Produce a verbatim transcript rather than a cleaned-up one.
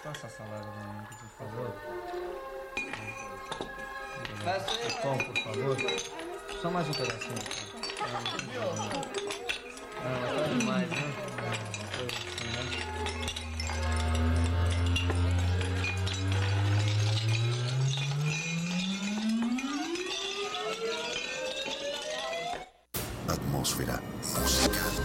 Passa a salada pra mim, por favor. O pão, por favor. Só mais um pedacinho. Ah, mas tá demais, né? Coisa assim, né? Atmósfera musical.